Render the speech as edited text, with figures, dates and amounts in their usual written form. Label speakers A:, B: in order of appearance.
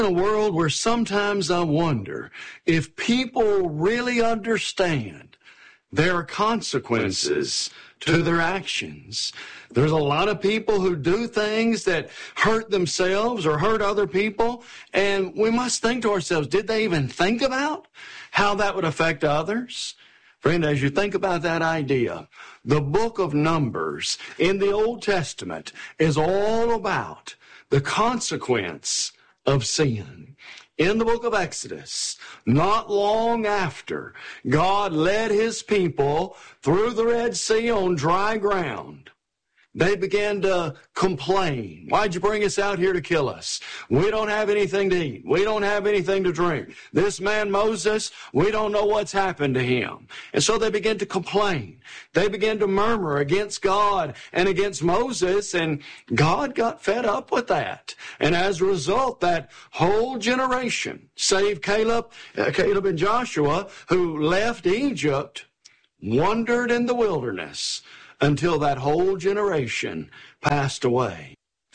A: in a world where sometimes I wonder if people really understand there are consequences to their actions. There's a lot of people who do things that hurt themselves or hurt other people, and we must think to ourselves, did they even think about how that would affect others? Friend, as you think about that idea, the book of Numbers in the Old Testament is all about the consequence of sin. In the book of Exodus, not long after God led his people through the Red Sea on dry ground, they began to complain. Why'd you bring us out here to kill us? We don't have anything to eat. We don't have anything to drink. This man Moses, we don't know what's happened to him. And so they began to complain. They began to murmur against God and against Moses, and God got fed up with that. And as a result, that whole generation, save Caleb and Joshua, who left Egypt, wandered in the wilderness until that whole generation passed away.